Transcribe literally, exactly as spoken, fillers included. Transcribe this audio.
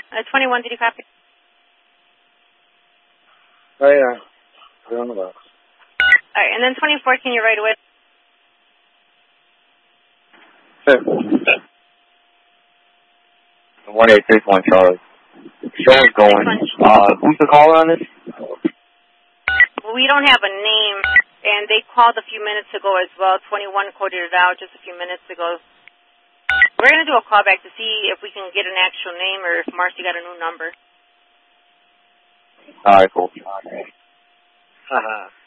Uh, twenty-one, did you copy? Oh, yeah. Put it on the box. All right, and then twenty-four, can you write away? Sure. one eight six one, Charlie. Show is going. Uh, who's the caller on this? Well, we don't have a name, and they called a few minutes ago as well. twenty-one quoted it out just a few minutes ago. We're going to do a call back to see if we can get an actual name or if Marcy got a new number. All right, cool. Haha.